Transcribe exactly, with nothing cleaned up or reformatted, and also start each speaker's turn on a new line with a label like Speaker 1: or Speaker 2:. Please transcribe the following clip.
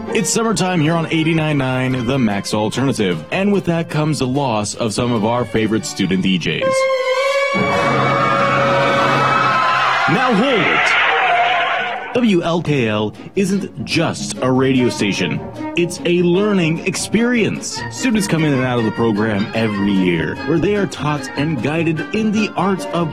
Speaker 1: It's summertime here on eighty-nine point nine, The Max Alternative. And with that comes the loss of some of our favorite student D Js. Now hold it! W L K L isn't just a radio station. It's a learning experience. Students come in and out of the program every year, where they are taught and guided in the art of